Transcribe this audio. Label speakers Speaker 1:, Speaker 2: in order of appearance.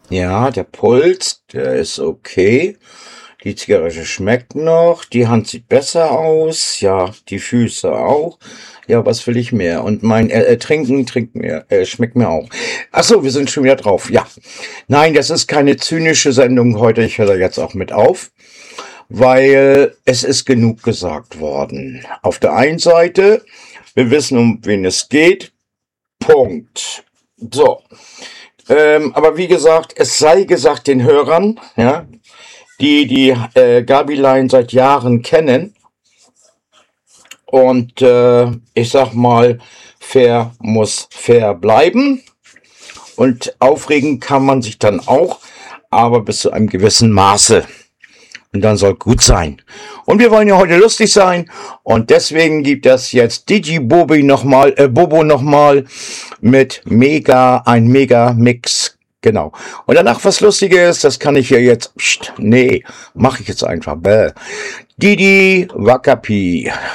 Speaker 1: Ja, der Puls, der ist okay. Die Zigarette schmeckt noch. Die Hand sieht besser aus. Ja, die Füße auch. Ja, was will ich mehr? Und mein Trinkt mir, schmeckt mir auch. Ach so, wir sind schon wieder drauf. Ja. Nein, das ist keine zynische Sendung heute. Ich höre da jetzt auch mit auf, weil es ist genug gesagt worden. Auf der einen Seite, wir wissen, um wen es geht. Punkt. So. Aber wie gesagt, es sei gesagt den Hörern, ja, die Gabilein seit Jahren kennen. Und ich sag mal, fair muss fair bleiben. Und aufregen kann man sich dann auch, aber bis zu einem gewissen Maße. Und dann soll gut sein. Und wir wollen ja heute lustig sein. Und deswegen gibt es jetzt Bobo nochmal mit ein Mega-Mix. Genau. Und danach was Lustiges, das kann ich ja jetzt, mache ich jetzt einfach. Didi Wakapi.